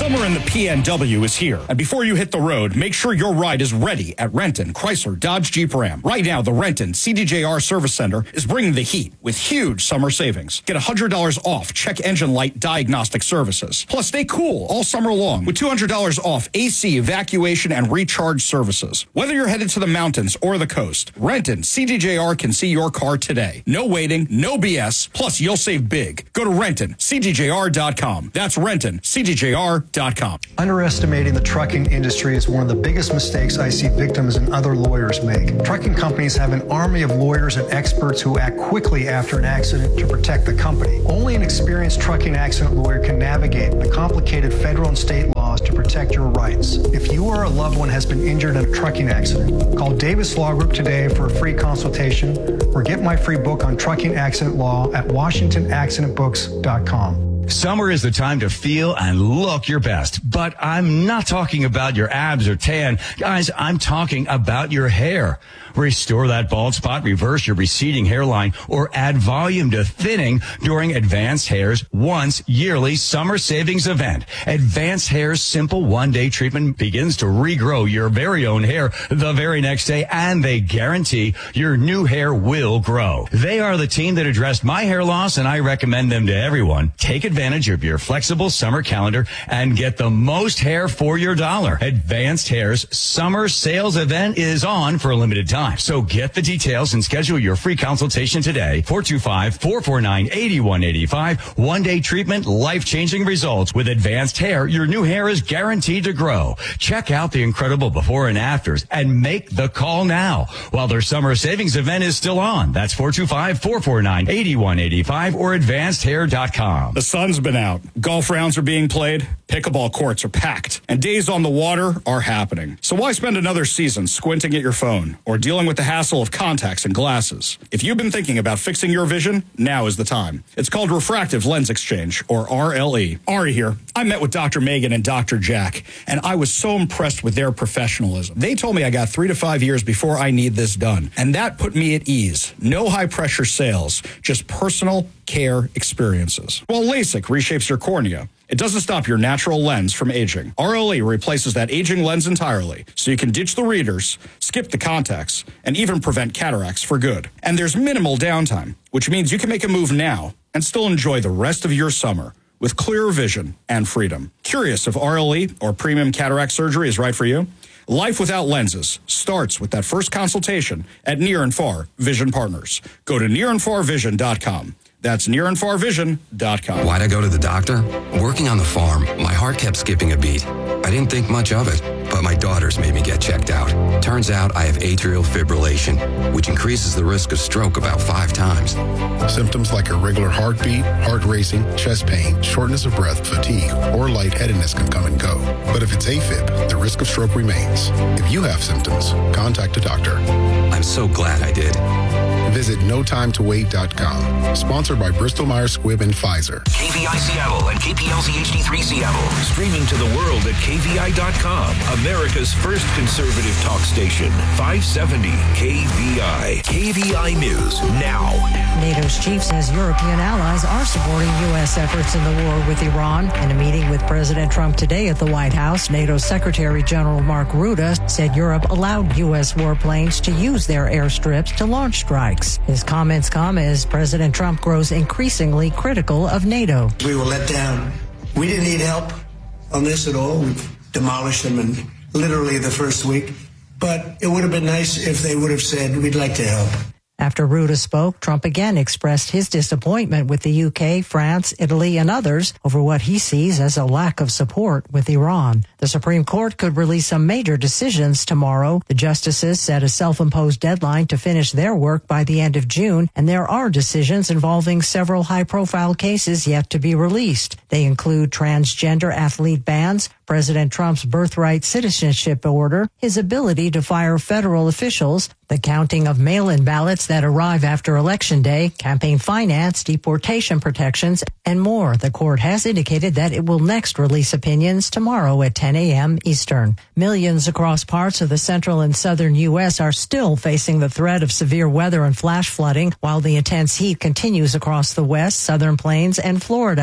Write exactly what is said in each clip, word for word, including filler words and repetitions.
Summer in the P N W is here, and before you hit the road, make sure your ride is ready at Renton, Chrysler, Dodge, Jeep, Ram. Right now, the Renton C D J R Service Center is bringing the heat with huge summer savings. Get one hundred dollars off check engine light diagnostic services. Plus, stay cool all summer long with two hundred dollars off A C evacuation and recharge services. Whether you're headed to the mountains or the coast, Renton C D J R can see your car today. No waiting, no B S, plus you'll save big. Go to Renton C D J R dot com. That's Renton C D J R dot com. Underestimating the trucking industry is one of the biggest mistakes I see victims and other lawyers make. Trucking companies have an army of lawyers and experts who act quickly after an accident to protect the company. Only an experienced trucking accident lawyer can navigate the complicated federal and state laws to protect your rights. If you or a loved one has been injured in a trucking accident, call Davis Law Group today for a free consultation or get my free book on trucking accident law at washington accident books dot com. Summer is the time to feel and look your best, but I'm not talking about your abs or tan. Guys, I'm talking about your hair. Restore that bald spot, reverse your receding hairline, or add volume to thinning during Advanced Hair's once yearly summer savings event. Advanced Hair's simple one-day treatment begins to regrow your very own hair the very next day, and they guarantee your new hair will grow. They are the team that addressed my hair loss, and I recommend them to everyone. Take advantage of your flexible summer calendar and get the most hair for your dollar. Advanced Hair's summer sales event is on for a limited time. So get the details and schedule your free consultation today. four two five, four four nine, eight one eight five. One-day treatment, life-changing results. With Advanced Hair, your new hair is guaranteed to grow. Check out the incredible before and afters and make the call now while their summer savings event is still on. That's four two five, four four nine, eight one eight five or advanced hair dot com. The sun's been out. Golf rounds are being played. Pickleball courts are packed. And days on the water are happening. So why spend another season squinting at your phone or dealing with the hassle of contacts and glasses? If you've been thinking about fixing your vision, now is the time. It's called Refractive Lens Exchange, or R L E. Ari here. I met with Doctor Megan and Doctor Jack, and I was so impressed with their professionalism. They told me I got three to five years before I need this done, and that put me at ease. No high-pressure sales, just personal care experiences. While LASIK reshapes your cornea, it doesn't stop your natural lens from aging. R L E replaces that aging lens entirely, so you can ditch the readers, skip the contacts, and even prevent cataracts for good. And there's minimal downtime, which means you can make a move now and still enjoy the rest of your summer with clearer vision and freedom. Curious if R L E or premium cataract surgery is right for you? Life without lenses starts with that first consultation at Near and Far Vision Partners. Go to near and far vision dot com. That's near and far vision dot com. Why'd I go to the doctor? Working on the farm, my heart kept skipping a beat. I didn't think much of it, but my daughters made me get checked out. Turns out I have atrial fibrillation, which increases the risk of stroke about five times. Symptoms like irregular heartbeat, heart racing, chest pain, shortness of breath, fatigue, or lightheadedness can come and go. But if it's AFib, the risk of stroke remains. If you have symptoms, contact a doctor. I'm so glad I did. Visit no time to wait dot com. Sponsored by Bristol Myers Squibb and Pfizer. K V I Seattle and K P L Z H D three Seattle. Streaming to the world at K V I dot com. America's first conservative talk station. five seventy K V I. K V I News now. NATO's chief says European allies are supporting U S efforts in the war with Iran. In a meeting with President Trump today at the White House, NATO Secretary General Mark Rutte said Europe allowed U S warplanes to use their airstrips to launch strikes. His comments come as President Trump grows increasingly critical of NATO. We were let down. We didn't need help on this at all. We've demolished them in literally the first week. But it would have been nice if they would have said, we'd like to help. After Rutte spoke, Trump again expressed his disappointment with the U K, France, Italy, and others over what he sees as a lack of support with Iran. The Supreme Court could release some major decisions tomorrow. The justices set a self-imposed deadline to finish their work by the end of June, and there are decisions involving several high-profile cases yet to be released. They include transgender athlete bans, President Trump's birthright citizenship order, his ability to fire federal officials, the counting of mail-in ballots that arrive after Election Day, campaign finance, deportation protections, and more. The court has indicated that it will next release opinions tomorrow at ten a.m. Eastern. Millions across parts of the central and southern U S are still facing the threat of severe weather and flash flooding, while the intense heat continues across the west, southern plains, and Florida.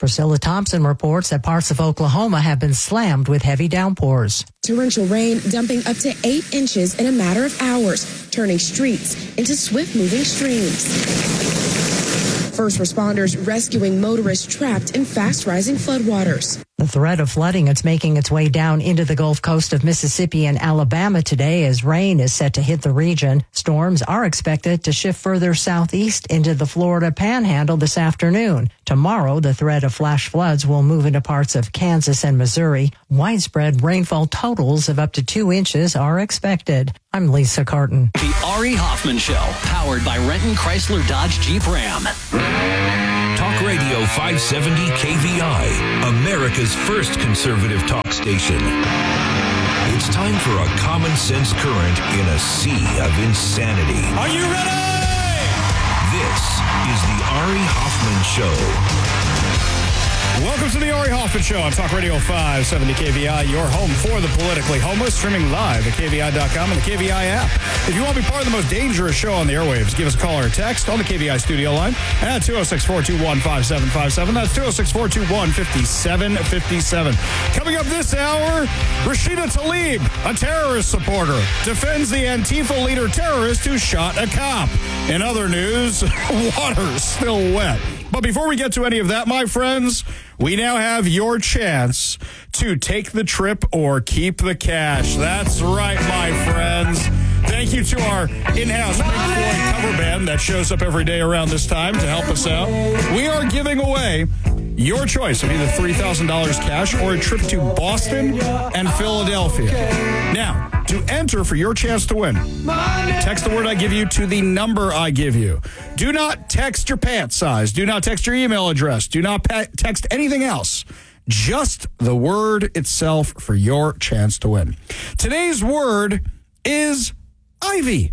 Priscilla Thompson reports that parts of Oklahoma have been slammed with heavy downpours. Torrential rain dumping up to eight inches in a matter of hours, turning streets into swift-moving streams. First responders rescuing motorists trapped in fast-rising floodwaters. The threat of flooding is making its way down into the Gulf Coast of Mississippi and Alabama today as rain is set to hit the region. Storms are expected to shift further southeast into the Florida Panhandle this afternoon. Tomorrow, the threat of flash floods will move into parts of Kansas and Missouri. Widespread rainfall totals of up to two inches are expected. I'm Lisa Carton. The Ari Hoffman Show, powered by Renton Chrysler Dodge Jeep Ram. Talk Radio five seventy K V I, America's first conservative talk station. It's time for a common sense current in a sea of insanity. Are you ready? This is the Ari Hoffman Show. Welcome to the Ari Hoffman Show on Talk Radio five seventy K V I, your home for the politically homeless, streaming live at K V I dot com and the K V I app. If you want to be part of the most dangerous show on the airwaves, give us a call or a text on the K V I studio line at two oh six, four two one, five seven five seven. That's two oh six, four two one, five seven five seven. Coming up this hour, Rashida Tlaib, a terrorist supporter, defends the Antifa leader terrorist who shot a cop. In other news, water's still wet. But before we get to any of that, my friends, we now have your chance to take the trip or keep the cash. That's right, my friends. Thank you to our in-house Pink Floyd cover band that shows up every day around this time to help us out. We are giving away your choice of either three thousand dollars cash or a trip to Boston and Philadelphia. Now, to enter for your chance to win, text the word I give you to the number I give you. Do not text your pants size. Do not text your email address. Do not pa- text anything else. Just the word itself for your chance to win. Today's word is Ivy,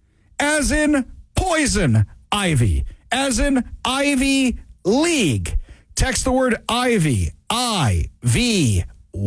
as in poison ivy, as in Ivy League. Text the word Ivy, I V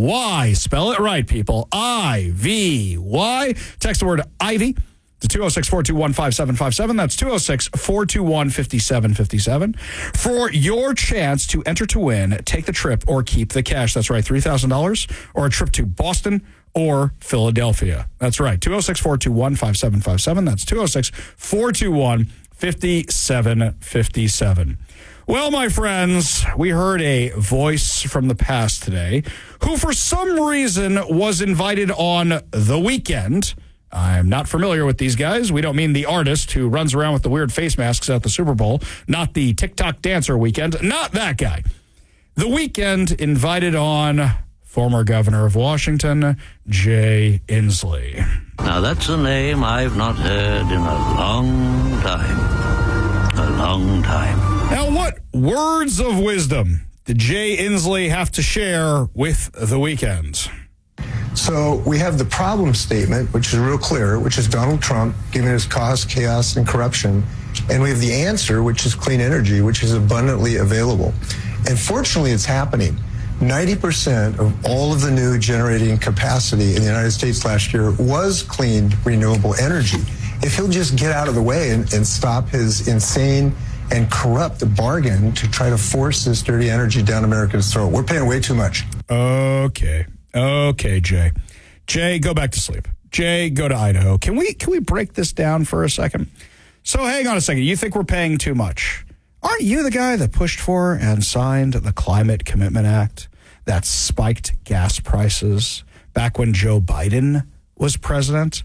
Y. Spell it right, people. I V Y. Text the word Ivy to two oh six, four two one, five seven five seven. That's two oh six, four two one, five seven five seven. For your chance to enter to win, take the trip or keep the cash. That's right, three thousand dollars or a trip to Boston or Philadelphia. That's right, two oh six, four two one, five seven five seven. That's two oh six, four two one, five seven five seven. Well, my friends, we heard a voice from the past today who for some reason was invited on The Weeknd. I'm not familiar with these guys. We don't mean the artist who runs around with the weird face masks at the Super Bowl, not the TikTok dancer Weeknd, not that guy. The Weeknd invited on former governor of Washington, Jay Inslee. Now, that's a name I've not heard in a long time. A long time. Now, what words of wisdom did Jay Inslee have to share with The Weeknd? So we have the problem statement, which is real clear, which is Donald Trump giving us cause, chaos, and corruption. And we have the answer, which is clean energy, which is abundantly available. And fortunately, it's happening. ninety percent of all of the new generating capacity in the United States last year was clean, renewable energy. If he'll just get out of the way and, and stop his insane and corrupt bargain to try to force this dirty energy down Americans' throat. We're paying way too much. Okay. Okay, Jay. Jay, go back to sleep. Jay, go to Idaho. Can we can we break this down for a second? So hang on a second. You think we're paying too much? Aren't you the guy that pushed for and signed the Climate Commitment Act that spiked gas prices back when Joe Biden was president,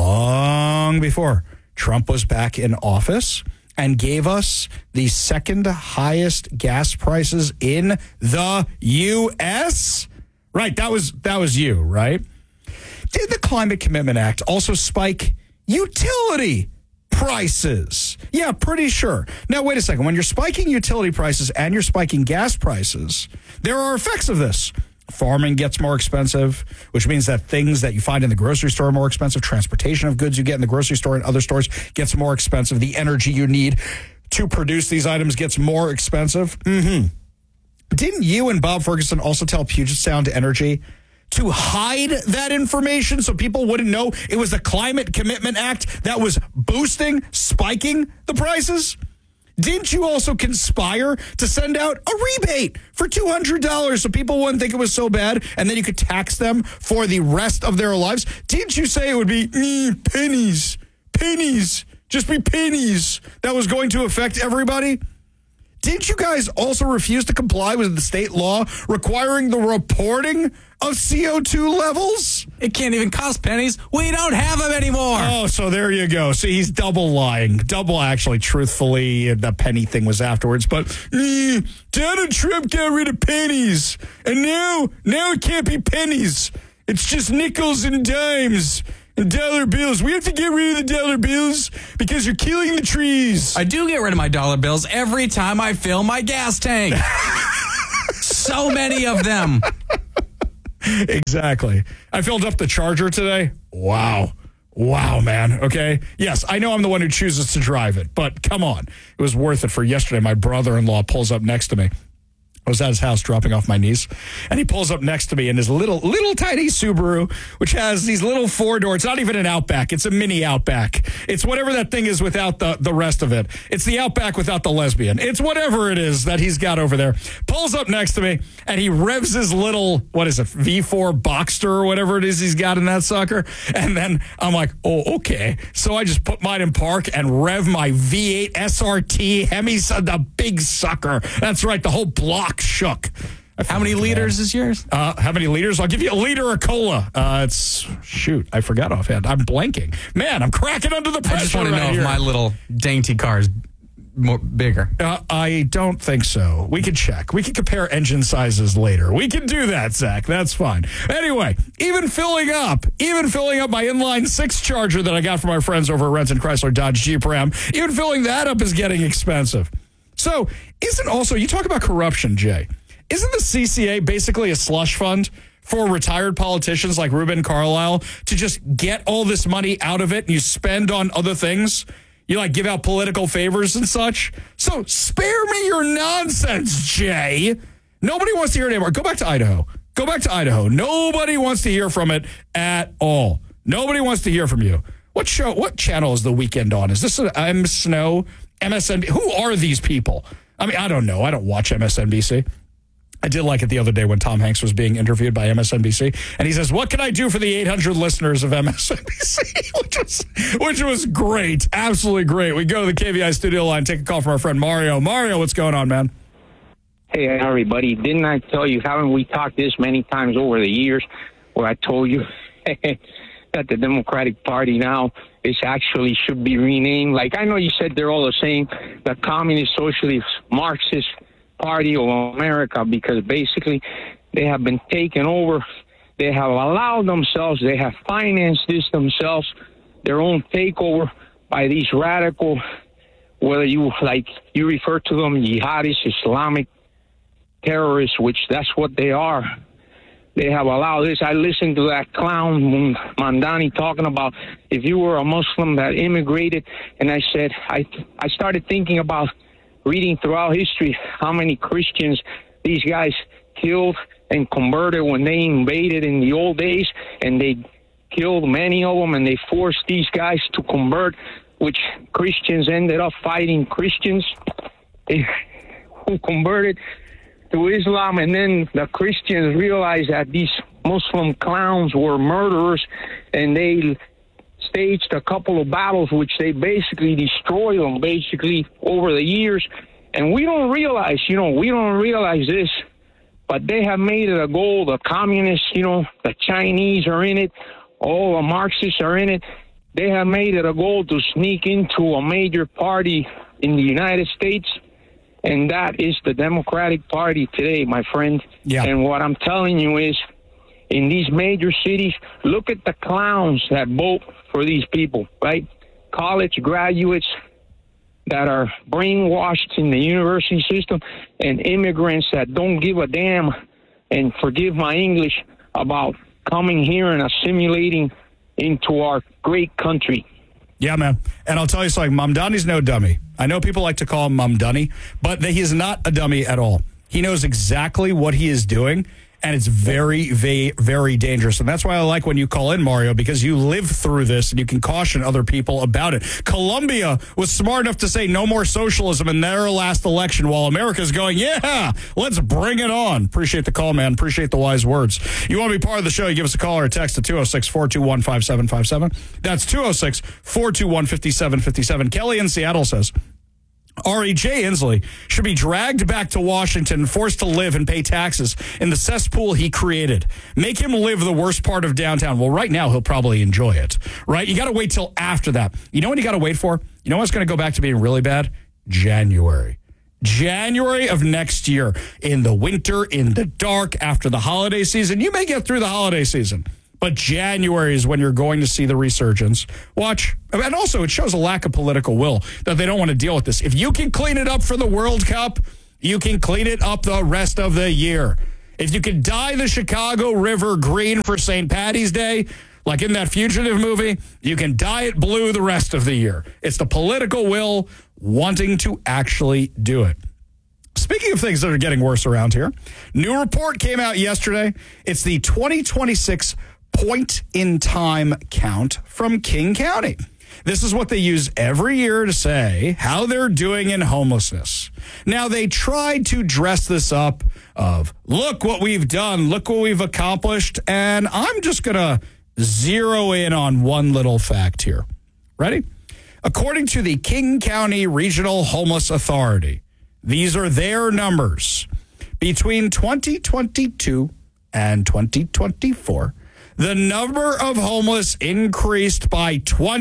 long before Trump was back in office, and gave us the second highest gas prices in the U S? Right, that was that was you, right? Did the Climate Commitment Act also spike utility prices? Yeah, pretty sure. Now, wait a second. When you're spiking utility prices and you're spiking gas prices, there are effects of this. Farming gets more expensive, which means that things that you find in the grocery store are more expensive. Transportation of goods you get in the grocery store and other stores gets more expensive. The energy you need to produce these items gets more expensive. Mm-hmm. Didn't you and Bob Ferguson also tell Puget Sound Energy to hide that information so people wouldn't know it was the Climate Commitment Act that was boosting, spiking the prices? Didn't you also conspire to send out a rebate for two hundred dollars so people wouldn't think it was so bad, and then you could tax them for the rest of their lives? Didn't you say it would be mm, pennies, pennies, just be pennies that was going to affect everybody? Didn't you guys also refuse to comply with the state law requiring the reporting of C O two levels? It can't even cost pennies. We don't have them anymore. Oh, so there you go. See, he's double lying. Double, actually, truthfully, the penny thing was afterwards. But mm, Donald Trump got rid of pennies. And now, now it can't be pennies. It's just nickels and dimes. And dollar bills. We have to get rid of the dollar bills because you're killing the trees. I do get rid of my dollar bills every time I fill my gas tank. So many of them. Exactly. I filled up the Charger today. Wow. Wow, man. Okay. Yes, I know I'm the one who chooses to drive it, but come on. It was worth it for yesterday. My brother-in-law pulls up next to me. I was at his house dropping off my niece, and he pulls up next to me in his little, little tiny Subaru, which has these little four-door. It's not even an Outback. It's a mini Outback. It's whatever that thing is without the, the rest of it. It's the Outback without the lesbian. It's whatever it is that he's got over there. Pulls up next to me, and he revs his little, what is it, V four Boxster or whatever it is he's got in that sucker. And then I'm like, oh, okay. So I just put mine in park and rev my V eight S R T Hemi, the big sucker. That's right, the whole block shook. How many liters is yours? Uh, how many liters? I'll give you a liter of cola. Uh, it's, shoot, I forgot offhand. I'm blanking. Man, I'm cracking under the pressure. I just want to right know here. if my little dainty car is more bigger. Uh, I don't think so. We could check. We could compare engine sizes later. We can do that, Zach. That's fine. Anyway, even filling up, even filling up my inline six Charger that I got from our friends over at Renton Chrysler Dodge Jeep Ram, even filling that up is getting expensive. So, isn't also, you talk about corruption, Jay, isn't the C C A basically a slush fund for retired politicians like Ruben Carlisle to just get all this money out of it and you spend on other things? You like give out political favors and such? So, spare me your nonsense, Jay. Nobody wants to hear it anymore. Go back to Idaho. Go back to Idaho. Nobody wants to hear from it at all. Nobody wants to hear from you. What show, what channel is The Weekend on? Is this an M. Snow? M S N B C? Who are these people? I mean, I don't know. I don't watch M S N B C. I did like it the other day when Tom Hanks was being interviewed by M S N B C, and he says, what can I do for the eight hundred listeners of M S N B C? which, was, which was great. Absolutely great. We go to the K V I studio line, take a call from our friend Mario. Mario, what's going on, man? Hey, everybody. Didn't I tell you, haven't we talked this many times over the years where I told you that the Democratic Party now is actually should be renamed? Like, I know you said they're all the same, the Communist, Socialist, Marxist Party of America, because basically they have been taken over. They have allowed themselves, they have financed this themselves, their own takeover by these radical, whether you, like, you refer to them jihadists, Islamic terrorists, which that's what they are. They have allowed this. I listened to that clown Mamdani talking about if you were a Muslim that immigrated, and I said, I I started thinking about reading throughout history how many Christians these guys killed and converted when they invaded in the old days, and they killed many of them, and they forced these guys to convert, which Christians ended up fighting Christians who converted to Islam, and then the Christians realized that these Muslim clowns were murderers, and they staged a couple of battles which they basically destroyed them basically over the years. And we don't realize, you know, we don't realize this, but they have made it a goal. The communists, you know, the Chinese are in it, all the Marxists are in it. They have made it a goal to sneak into a major party in the United States, and that is the Democratic Party today, my friend. Yeah. And what I'm telling you is, in these major cities, look at the clowns that vote for these people, right? College graduates that are brainwashed in the university system, and immigrants that don't give a damn, and forgive my English, about coming here and assimilating into our great country. Yeah, man. And I'll tell you something, Mamdani's no dummy. I know people like to call him Mamdani, but he is not a dummy at all. He knows exactly what he is doing, And it's very, very, very dangerous. And that's why I like when you call in, Mario, because you live through this and you can caution other people about it. Colombia was smart enough to say no more socialism in their last election, while America's going, yeah, let's bring it on. Appreciate the call, man. Appreciate the wise words. You want to be part of the show, you give us a call or a text at two oh six, four two one, five seven five seven. That's two oh six, four two one, five seven five seven. Kelly in Seattle says, Ari J. Inslee should be dragged back to Washington and forced to live and pay taxes in the cesspool he created. Make him live the worst part of downtown. Well, right now, he'll probably enjoy it, right? You got to wait till after that. You know what you got to wait for? You know what's going to go back to being really bad? January. January of next year. In the winter, in the dark, after the holiday season. You may get through the holiday season, but January is when you're going to see the resurgence. Watch. And also, it shows a lack of political will that they don't want to deal with this. If you can clean it up for the World Cup, you can clean it up the rest of the year. If you can dye the Chicago River green for Saint Patty's Day, like in that Fugitive movie, you can dye it blue the rest of the year. It's the political will wanting to actually do it. Speaking of things that are getting worse around here, new report came out yesterday. It's the twenty twenty-six point in time count from King County. This is what they use every year to say how they're doing in homelessness. Now, they tried to dress this up of, look what we've done, look what we've accomplished, and I'm just going to zero in on one little fact here. Ready? According to the King County Regional Homeless Authority, these are their numbers. Between twenty twenty-two and twenty twenty-four, the number of homeless increased by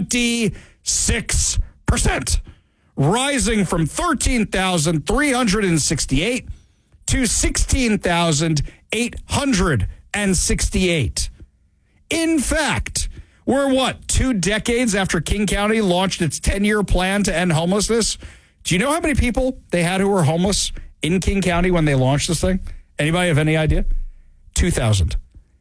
twenty-six percent, rising from thirteen thousand three hundred sixty-eight to sixteen thousand eight hundred sixty-eight. In fact, we're what, two decades after King County launched its ten-year plan to end homelessness? Do you know how many people they had who were homeless in King County when they launched this thing? Anybody have any idea? two thousand.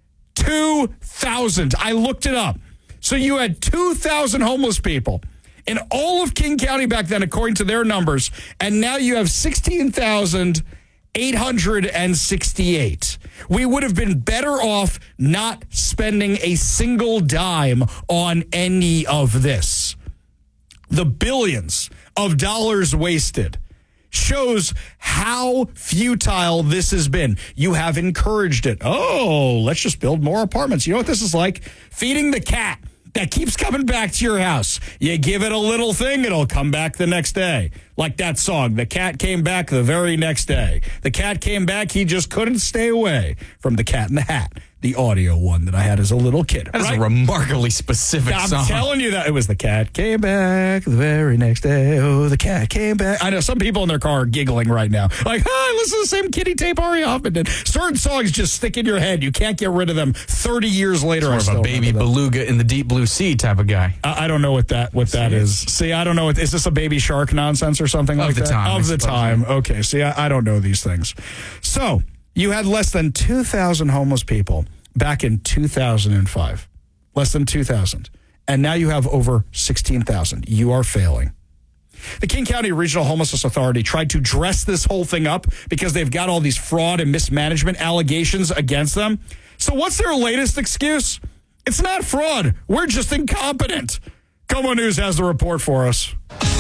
two thousand. I looked it up. So you had two thousand homeless people in all of King County back then, according to their numbers, and now you have sixteen thousand eight hundred sixty-eight. We would have been better off not spending a single dime on any of this. The billions of dollars wasted shows how futile this has been. You have encouraged it. Oh, let's just build more apartments. You know what this is like? Feeding the cat that keeps coming back to your house. You give it a little thing, it'll come back the next day. Like that song, The Cat Came Back the Very Next Day. The cat came back, he just couldn't stay away from The Cat in the Hat, the audio one that I had as a little kid. That is right? a remarkably specific I'm song. I'm telling you that. It was The Cat Came Back the Very Next Day. Oh, the cat came back. I know some people in their car are giggling right now. Like, oh, listen to the same kiddie tape Ari Hoffman did. Certain songs just stick in your head. You can't get rid of them thirty years later. Sort of a baby beluga in the deep blue sea type of guy. I, I don't know what that what that See, is. See, I don't know. What, is this a Baby Shark nonsense or something of like the that? Time, of the time. Okay. See, I, I don't know these things. So you had less than two thousand homeless people back in two thousand five. Less than two thousand. And now you have over sixteen thousand. You are failing. The King County Regional Homelessness Authority tried to dress this whole thing up because they've got all these fraud and mismanagement allegations against them. So what's their latest excuse? It's not fraud. We're just incompetent. Como News has the report for us.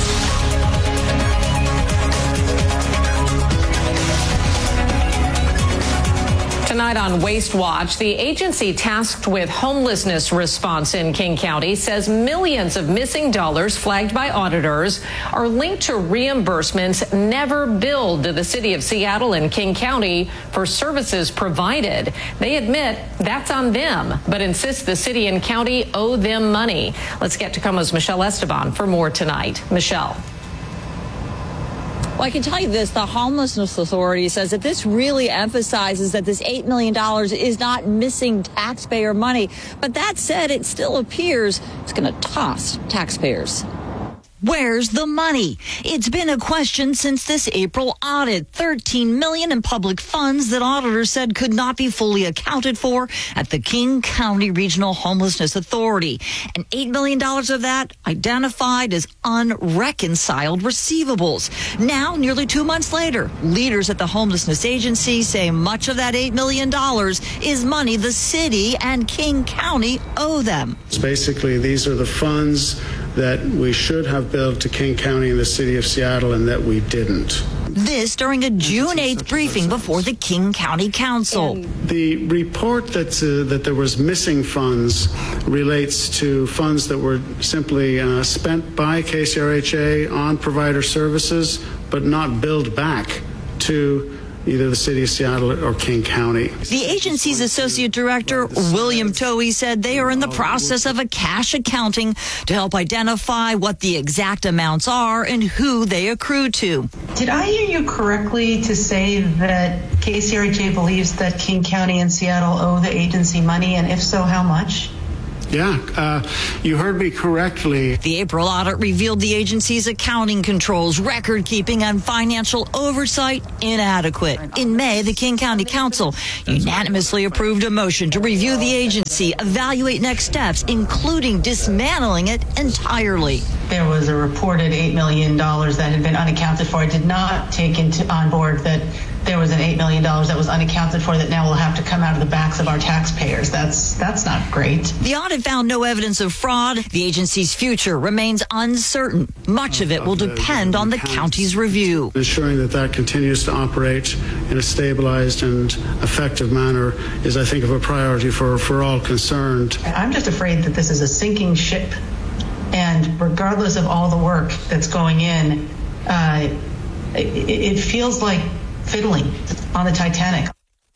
Tonight on Waste Watch, the agency tasked with homelessness response in King County says millions of missing dollars flagged by auditors are linked to reimbursements never billed to the city of Seattle and King County for services provided. They admit that's on them, but insist the city and county owe them money. Let's get Tacoma's Michelle Esteban for more tonight. Michelle. Well, I can tell you this, the Homelessness Authority says that this really emphasizes that this eight million dollars is not missing taxpayer money. But that said, it still appears it's going to toss taxpayers. Where's the money? It's been a question since this April audit. thirteen million dollars in public funds that auditors said could not be fully accounted for at the King County Regional Homelessness Authority. And eight million dollars of that identified as unreconciled receivables. Now, nearly two months later, leaders at the Homelessness Agency say much of that eight million dollars is money the city and King County owe them. Basically, these are the funds that we should have billed to King County and the city of Seattle and that we didn't. This during a June eighth briefing before the King County Council. The report that uh, that there was missing funds relates to funds that were simply uh, spent by K C R H A on provider services, but not billed back to either the city of Seattle or King County. The agency's associate director, William Toey, said they are in the process of a cash accounting to help identify what the exact amounts are and who they accrue to. Did I hear you correctly to say that K C R H A believes that King County and Seattle owe the agency money, and if so, how much? Yeah, uh, you heard me correctly. The April audit revealed the agency's accounting controls, record keeping, and financial oversight inadequate. In May, the King County Council unanimously approved a motion to review the agency, evaluate next steps, including dismantling it entirely. There was a reported eight million dollars that had been unaccounted for. I did not take into on board that there was an eight million dollars that was unaccounted for that now will have to come out of the backs of our taxpayers. That's that's not great. The audit found no evidence of fraud. The agency's future remains uncertain. Much of it will depend on the county's review. Ensuring that that continues to operate in a stabilized and effective manner is, I think, of a priority for, for all concerned. I'm just afraid that this is a sinking ship. And regardless of all the work that's going in, uh, it, it feels like fiddling on the Titanic.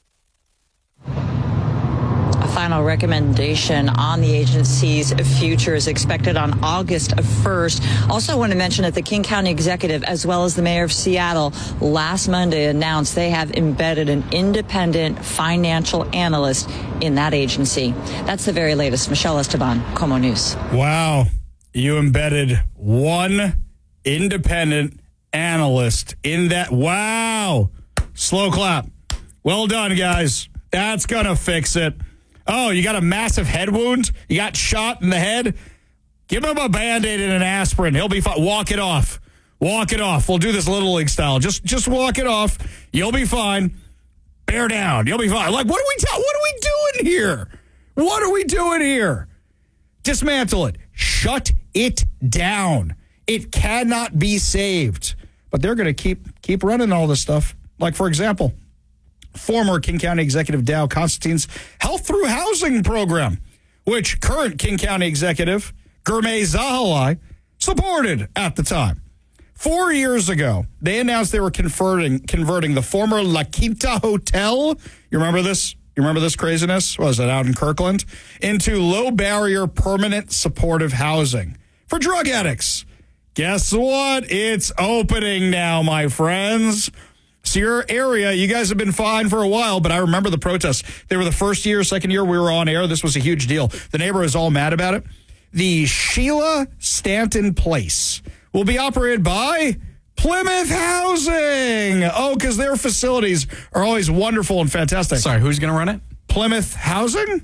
A final recommendation on the agency's future is expected on August first. Also want to mention that the King County Executive, as well as the Mayor of Seattle, last Monday announced they have embedded an independent financial analyst in that agency. That's the very latest. Michelle Esteban, KOMO News. Wow. You embedded one independent analyst in that. Wow. Slow clap. Well done, guys. That's going to fix it. Oh, you got a massive head wound? You got shot in the head? Give him a Band-Aid and an aspirin. He'll be fine. Walk it off. Walk it off. We'll do this Little League style. Just just walk it off. You'll be fine. Bear down. You'll be fine. Like, what are we ta- what are we doing here? What are we doing here? Dismantle it. Shut it down. It cannot be saved. But they're going to keep keep running all this stuff. Like, for example, former King County Executive Dow Constantine's Health Through Housing program, which current King County Executive Gurmeet Zahalai supported at the time. Four years ago, they announced they were converting converting the former La Quinta Hotel. You remember this? You remember this craziness? Was it out in Kirkland? Into low-barrier permanent supportive housing for drug addicts. Guess what? It's opening now, my friends. So your area, you guys have been fine for a while, but I remember the protests. They were the first year, second year we were on air. This was a huge deal. The neighbor was all mad about it. The Sheila Stanton Place will be operated by Plymouth Housing. Oh, because their facilities are always wonderful and fantastic. Sorry, who's going to run it? Plymouth Housing?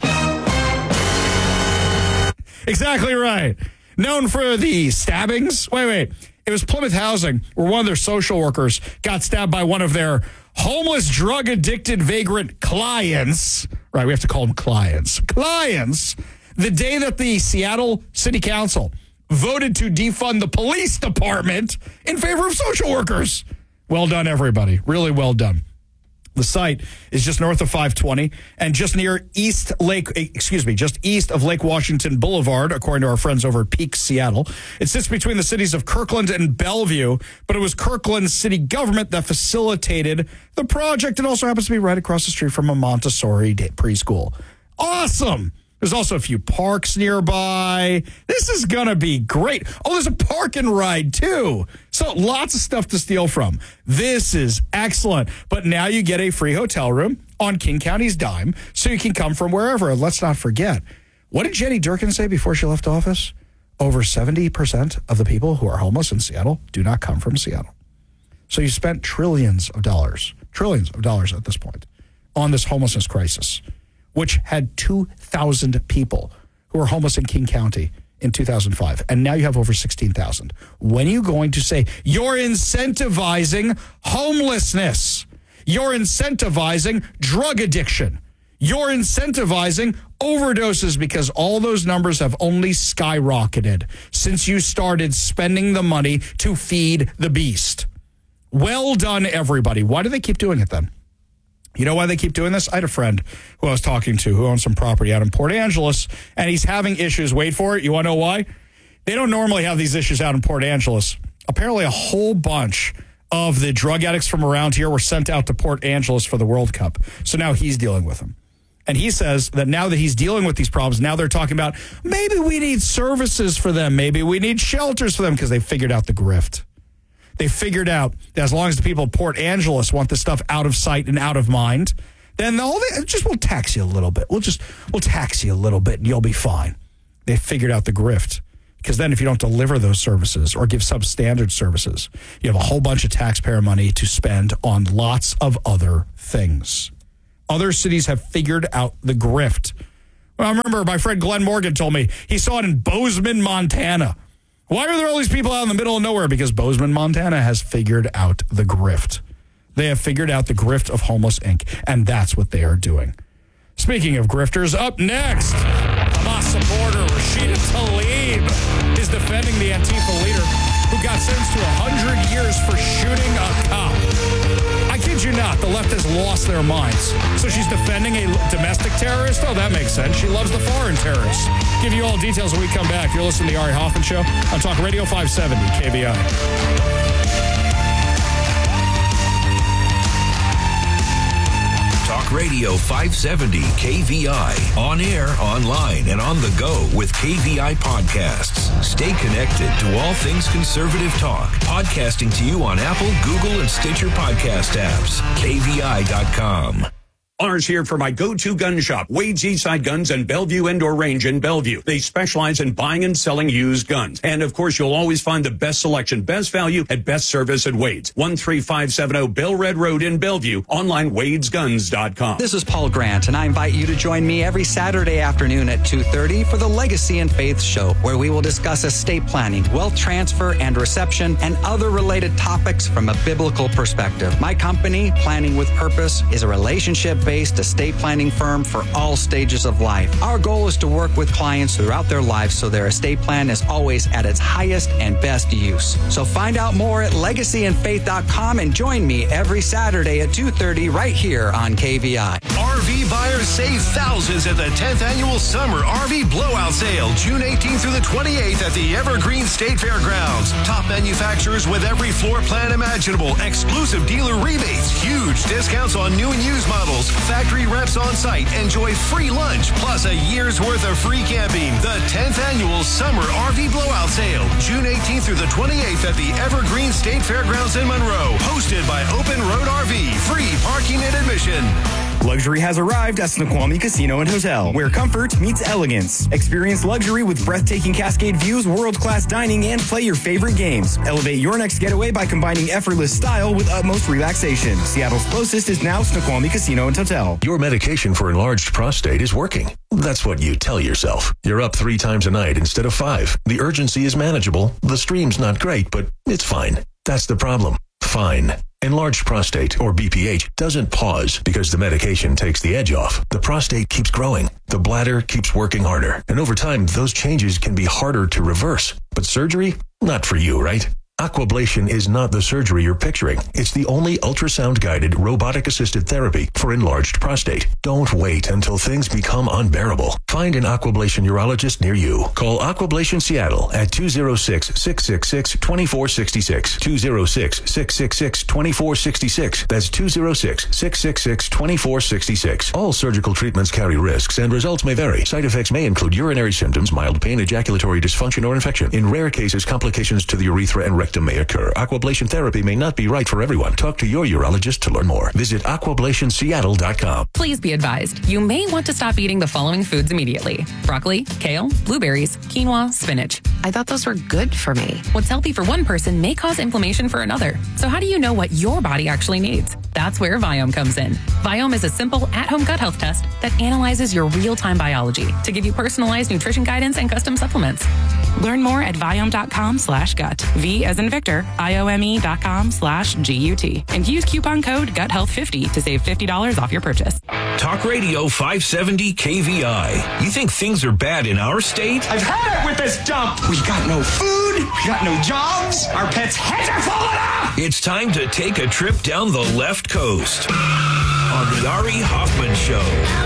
Exactly right. Known for the stabbings. Wait, wait. It was Plymouth Housing, where one of their social workers got stabbed by one of their homeless, drug-addicted, vagrant clients. Right, we have to call them clients. Clients. The day that the Seattle City Council voted to defund the police department in favor of social workers. Well done, everybody. Really well done. The site is just north of five twenty and just near East Lake, excuse me, just east of Lake Washington Boulevard, according to our friends over at Peak Seattle. It sits between the cities of Kirkland and Bellevue, but it was Kirkland city government that facilitated the project. It also happens to be right across the street from a Montessori preschool. Awesome. There's also a few parks nearby. This is going to be great. Oh, there's a park and ride, too. So lots of stuff to steal from. This is excellent. But now you get a free hotel room on King County's dime, so you can come from wherever. And let's not forget, what did Jenny Durkin say before she left office? over seventy percent of the people who are homeless in Seattle do not come from Seattle. So you spent trillions of dollars, trillions of dollars at this point, on this homelessness crisis, which had two thousand people who were homeless in King County in two thousand five. And now you have over sixteen thousand. When are you going to say you're incentivizing homelessness? You're incentivizing drug addiction. You're incentivizing overdoses because all those numbers have only skyrocketed since you started spending the money to feed the beast. Well done, everybody. Why do they keep doing it then? You know why they keep doing this? I had a friend who I was talking to who owns some property out in Port Angeles, and he's having issues. Wait for it. You want to know why? They don't normally have these issues out in Port Angeles. Apparently, a whole bunch of the drug addicts from around here were sent out to Port Angeles for the World Cup. So now he's dealing with them. And he says that now that he's dealing with these problems, now they're talking about maybe we need services for them. Maybe we need shelters for them because they figured out the grift. They figured out that as long as the people of Port Angeles want this stuff out of sight and out of mind, then all they just we'll tax you a little bit. We'll just we'll tax you a little bit and you'll be fine. They figured out the grift. Because then if you don't deliver those services or give substandard services, you have a whole bunch of taxpayer money to spend on lots of other things. Other cities have figured out the grift. Well, I remember my friend Glenn Morgan told me he saw it in Bozeman, Montana. Why are there all these people out in the middle of nowhere? Because Bozeman, Montana has figured out the grift. They have figured out the grift of Homeless Incorporated, and that's what they are doing. Speaking of grifters, up next, Hamas supporter Rashida Tlaib is defending the Antifa leader who got sentenced to one hundred years for shooting a cop. I kid you not, the left has lost their minds. So she's defending a domestic terrorist? Oh, that makes sense. She loves the foreign terrorists. Give you all details when we come back. You're listening to the Ari Hoffman Show on Talk Radio five seventy K V I. Talk Radio five seventy K V I. On air, online, and on the go with K V I podcasts. Stay connected to all things conservative talk. Podcasting to you on Apple, Google, and Stitcher podcast apps. K V I dot com. Lars here for my go-to gun shop, Wade's Eastside Guns and Bellevue Indoor Range in Bellevue. They specialize in buying and selling used guns. And, of course, you'll always find the best selection, best value, and best service at Wade's. one three five seven zero Bill Red Road in Bellevue. Online, wades guns dot com. This is Paul Grant, and I invite you to join me every Saturday afternoon at two thirty for the Legacy and Faith Show, where we will discuss estate planning, wealth transfer and reception, and other related topics from a biblical perspective. My company, Planning with Purpose, is a relationship based estate planning firm for all stages of life. Our goal is to work with clients throughout their lives so their estate plan is always at its highest and best use. So find out more at legacy and faith dot com and join me every Saturday at two thirty right here on K V I. R V buyers save thousands at the tenth Annual Summer R V Blowout Sale, June eighteenth through the twenty-eighth at the Evergreen State Fairgrounds. Top manufacturers with every floor plan imaginable, exclusive dealer rebates, huge discounts on new and used models, factory reps on site, enjoy free lunch, plus a year's worth of free camping. The tenth Annual Summer R V Blowout Sale, June eighteenth through the twenty-eighth at the Evergreen State Fairgrounds in Monroe. Hosted by Open Road R V. Free parking and admission. Luxury has arrived at Snoqualmie Casino and Hotel, where comfort meets elegance. Experience luxury with breathtaking Cascade views, world-class dining, and play your favorite games. Elevate your next getaway by combining effortless style with utmost relaxation. Seattle's closest is now Snoqualmie Casino and Hotel. Your medication for enlarged prostate is working. That's what you tell yourself. You're up three times a night instead of five. The urgency is manageable. The stream's not great, but it's fine. That's the problem. Fine. Enlarged prostate, or B P H, doesn't pause because the medication takes the edge off. The prostate keeps growing. The bladder keeps working harder. And over time, those changes can be harder to reverse. But surgery? Not for you, right? Aquablation is not the surgery you're picturing. It's the only ultrasound-guided, robotic-assisted therapy for enlarged prostate. Don't wait until things become unbearable. Find an Aquablation urologist near you. Call Aquablation Seattle at two oh six, six six six, two four six six, two oh six, six six six, two four six six. That's two oh six, six six six, two four six six. All surgical treatments carry risks, and results may vary. Side effects may include urinary symptoms, mild pain, ejaculatory dysfunction, or infection. In rare cases, complications to the urethra and rectum may occur. Aquablation therapy may not be right for everyone. Talk to your urologist to learn more. Visit aquablation seattle dot com. Please be advised, you may want to stop eating the following foods immediately: broccoli, kale, blueberries, quinoa, spinach. I thought those were good for me. What's healthy for one person may cause inflammation for another. So how do you know what your body actually needs? That's where Viome comes in. Viome is a simple at-home gut health test that analyzes your real-time biology to give you personalized nutrition guidance and custom supplements. Learn more at Viome.com slash gut. V as in Victor, I-O-M-E dot com slash G-U-T. And use coupon code gut health fifty to save fifty dollars off your purchase. Talk Radio five seventy K V I. You think things are bad in our state? I've had it with this dump. We got no food. We got no jobs. Our pets' heads are falling off. It's time to take a trip down the left coast on the Ari Hoffman Show.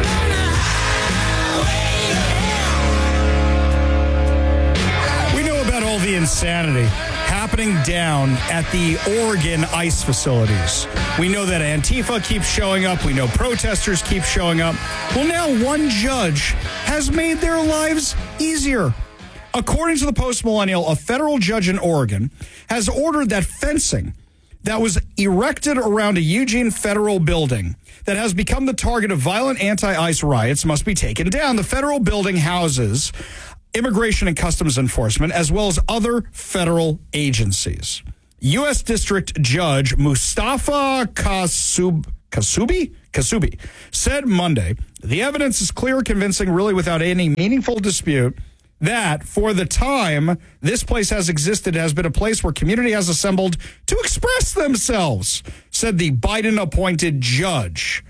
We know about all the insanity happening down at the Oregon ICE facilities. We know that Antifa keeps showing up. We know protesters keep showing up. Well, now one judge has made their lives easier. According to the Post-Millennial, a federal judge in Oregon has ordered that fencing that was erected around a Eugene federal building that has become the target of violent anti-ICE riots must be taken down. The federal building houses Immigration and Customs Enforcement, as well as other federal agencies. U S. District Judge Mustafa Kasub, Kasubi? Kasubi said Monday, the evidence is clear, convincing, really without any meaningful dispute, that for the time this place has existed, has been a place where community has assembled to express themselves, said the Biden-appointed judge.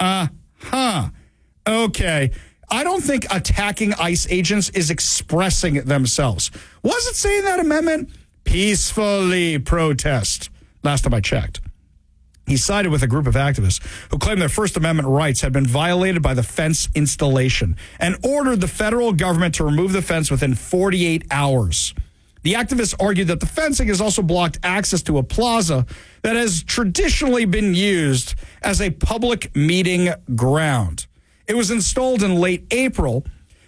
Uh-huh. Okay. I don't think attacking ICE agents is expressing themselves. Was it saying that amendment? Peacefully protest. Last time I checked. He sided with a group of activists who claimed their First Amendment rights had been violated by the fence installation and ordered the federal government to remove the fence within forty-eight hours. The activists argued that the fencing has also blocked access to a plaza that has traditionally been used as a public meeting ground. It was installed in late April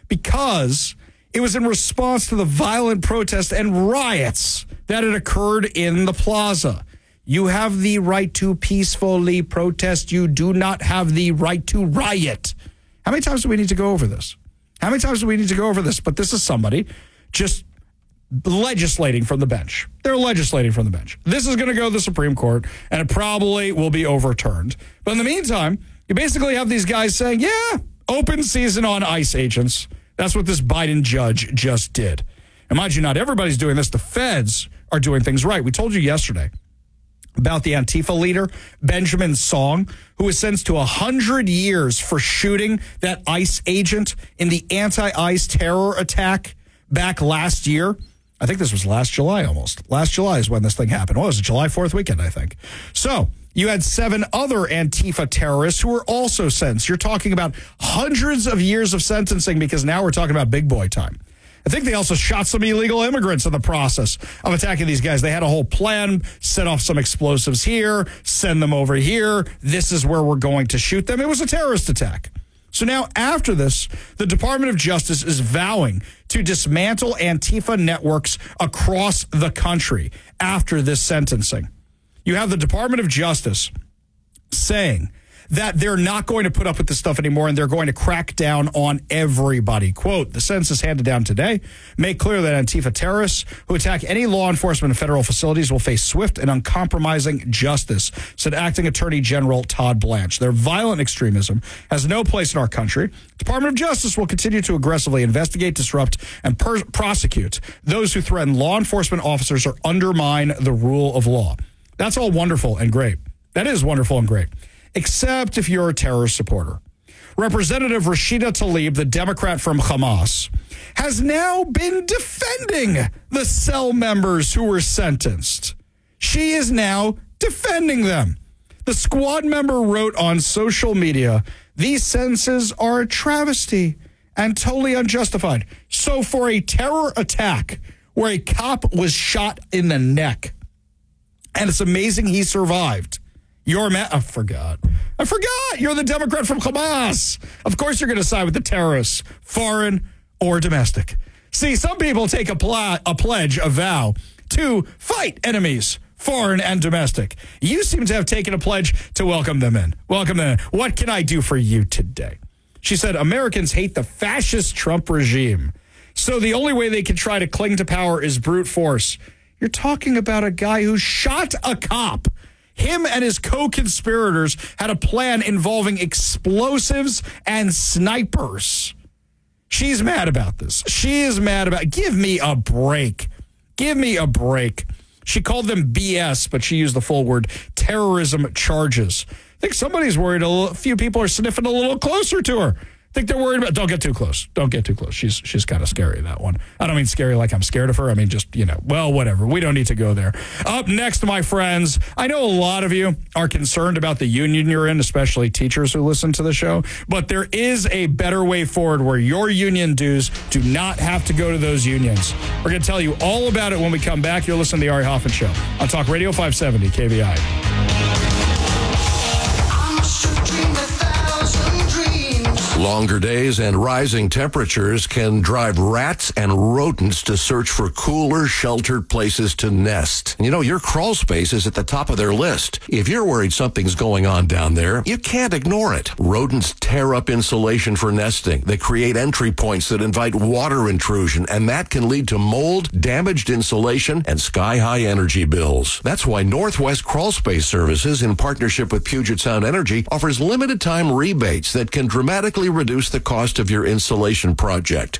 because it was in response to the violent protests and riots that had occurred in the plaza. You have the right to peacefully protest. You do not have the right to riot. How many times do we need to go over this? How many times do we need to go over this? But this is somebody just legislating from the bench. They're legislating from the bench. This is going to go to the Supreme Court, and it probably will be overturned. But in the meantime, you basically have these guys saying, yeah, open season on ICE agents. That's what this Biden judge just did. And mind you, not everybody's doing this. The feds are doing things right. We told you yesterday about the Antifa leader, Benjamin Song, who was sentenced to one hundred years for shooting that ICE agent in the anti-ICE terror attack back last year. I think this was last July almost. Last July is when this thing happened. What was it? July fourth weekend, I think. So you had seven other Antifa terrorists who were also sentenced. You're talking about hundreds of years of sentencing because now we're talking about big boy time. I think they also shot some illegal immigrants in the process of attacking these guys. They had a whole plan, set off some explosives here, send them over here. This is where we're going to shoot them. It was a terrorist attack. So now after this, the Department of Justice is vowing to dismantle Antifa networks across the country after this sentencing. You have the Department of Justice saying that they're not going to put up with this stuff anymore and they're going to crack down on everybody. Quote, the census handed down today make clear that Antifa terrorists who attack any law enforcement and federal facilities will face swift and uncompromising justice, said Acting Attorney General Todd Blanche. Their violent extremism has no place in our country. Department of Justice will continue to aggressively investigate, disrupt, and per- prosecute those who threaten law enforcement officers or undermine the rule of law. That's all wonderful and great. That is wonderful and great. Except if you're a terrorist supporter. Representative Rashida Tlaib, the Democrat from Hamas, has now been defending the cell members who were sentenced. She is now defending them. The squad member wrote on social media, these sentences are a travesty and totally unjustified. So for a terror attack where a cop was shot in the neck, and it's amazing he survived, You're mad. I forgot. I forgot. You're the Democrat from Hamas. Of course you're going to side with the terrorists, foreign or domestic. See, some people take a, pl- a pledge, a vow, to fight enemies, foreign and domestic. You seem to have taken a pledge to welcome them in. Welcome them in. What can I do for you today? She said, Americans hate the fascist Trump regime. So the only way they can try to cling to power is brute force. You're talking about a guy who shot a cop. Him and his co-conspirators had a plan involving explosives and snipers. She's mad about this. She is mad about it. Give me a break. Give me a break. She called them B S, but she used the full word terrorism charges. I think somebody's worried a, little, a few people are sniffing a little closer to her. I think they're worried about, don't get too close. Don't get too close. She's she's kind of scary, that one. I don't mean scary like I'm scared of her. I mean just, you know, well, whatever. We don't need to go there. Up next, my friends, I know a lot of you are concerned about the union you're in, especially teachers who listen to the show, but there is a better way forward where your union dues do not have to go to those unions. We're going to tell you all about it when we come back. You're listening to the Ari Hoffman Show on Talk Radio five seventy K V I. Longer days and rising temperatures can drive rats and rodents to search for cooler, sheltered places to nest. You know, your crawl space is at the top of their list. If you're worried something's going on down there, you can't ignore it. Rodents tear up insulation for nesting. They create entry points that invite water intrusion, and that can lead to mold, damaged insulation, and sky-high energy bills. That's why Northwest Crawl Space Services, in partnership with Puget Sound Energy, offers limited-time rebates that can dramatically reduce the cost of your insulation project.